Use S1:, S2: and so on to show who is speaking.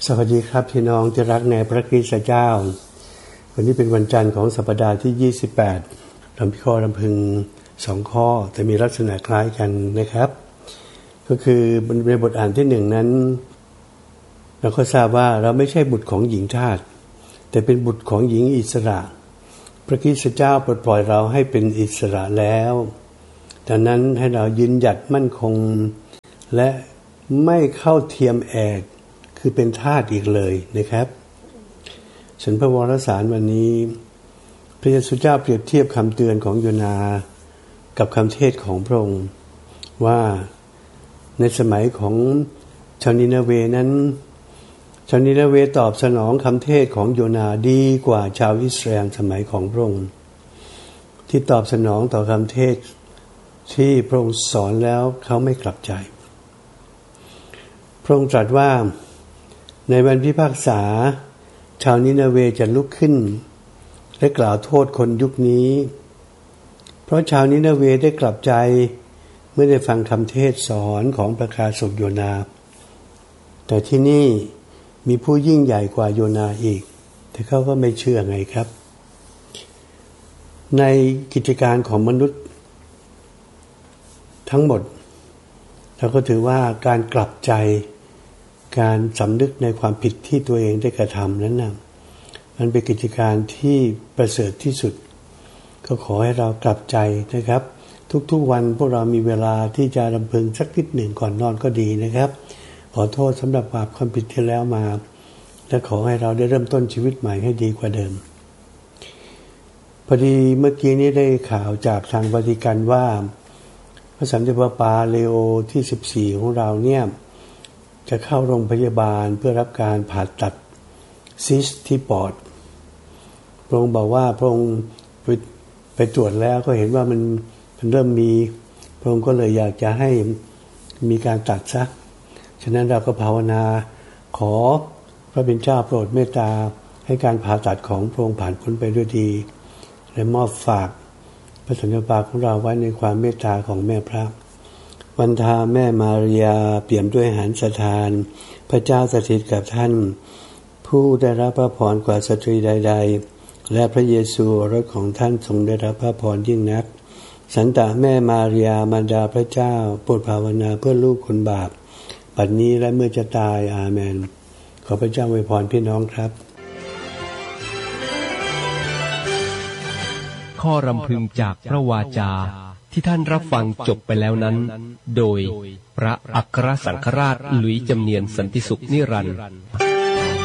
S1: สวัสดีครับพี่น้องที่รักในพระคริสต์เจ้าวันนี้เป็นวันจันทร์ของสัปดาห์ที่28ลำข้อลำพึง2ข้อแต่มีลักษณะคล้ายกันนะครับก็คือในบทอ่านที่1นั้นเราก็ทราบว่าเราไม่ใช่บุตรของหญิงทาสแต่เป็นบุตรของหญิงอิสระพระคริสต์เจ้าปลดปล่อยเราให้เป็นอิสระแล้วดังนั้นให้เรายืนหยัดมั่นคงและไม่เข้าเทียมแอกคือเป็นทาสอีกเลยนะครับฉันพระวรสารวันนี้พระเยซูเจ้าเปรียบเทียบคำเตือนของโยนากับคำเทศของพระองค์ว่าในสมัยของชาวนินาเวนั้นชาวนินาเวตอบสนองคำเทศของโยนาดีกว่าชาวอิสราเอลสมัยของพระองค์ที่ตอบสนองต่อคำเทศที่พระองค์สอนแล้วเขาไม่กลับใจพระองค์ตรัสว่าในวันพิพากษาชาวนินาเวจะลุกขึ้นและกล่าวโทษคนยุคนี้เพราะชาวนินาเวได้กลับใจเมื่อได้ฟังคำเทศสอนของประกาศกโยนาแต่ที่นี่มีผู้ยิ่งใหญ่กว่าโยนาอีกแต่เขาก็ไม่เชื่อไงครับในกิจการของมนุษย์ทั้งหมดเราก็ถือว่าการกลับใจการสำนึกในความผิดที่ตัวเองได้กระทำนั้นนะมันเป็นกิจการที่ประเสริฐที่สุดก็ขอให้เรากลับใจนะครับทุกๆวันพวกเรามีเวลาที่จะรำพึงสักนิดหนึ่งก่อนนอนก็ดีนะครับขอโทษสำหรับบาปความผิดที่แล้วมาและขอให้เราได้เริ่มต้นชีวิตใหม่ให้ดีกว่าเดิมพอดีเมื่อกี้นี้ได้ข่าวจากทางวาติกันว่าพระสันติปาปาเลโอที่14ของเราเนี่ยจะเข้าโรงพยาบาลเพื่อรับการผ่าตัดซิสที่ปอดพระองค์บอกว่าพระองค์ไปตรวจแล้วก็เห็นว่ามันเริ่มมีพระองค์ก็เลยอยากจะให้มีการตัดซะฉะนั้นเราก็ภาวนาขอพระเป็นเจ้าโปรดเมตตาให้การผ่าตัดของพระองค์ผ่านพ้นไปด้วยดีและมอบฝากพระสันติปาของเราไว้ในความเมตตาของแม่พระวันทาแม่มารียาเปี่ยมด้วยหฤทัยทานพระเจ้าสถิตกับท่านผู้ได้รับพระพรกว่าสตรีใดๆและพระเยซูรถของท่านทรงได้รับพระพรยิ่งนักสันตะแม่มารียามารดาพระเจ้าโปรดภาวนาเพื่อลูกคนบาปบัดนี้และเมื่อจะตายอาเมนขอพระเจ้าอวยพรพี่น้องครับ
S2: ข้อรำพึงจากพระวาจาที่ท่านรับฟังจบไปแล้วนั้นโดยพระอัครสังฆราชหลุยส์จำเนียนสันติสุขนิรันดร์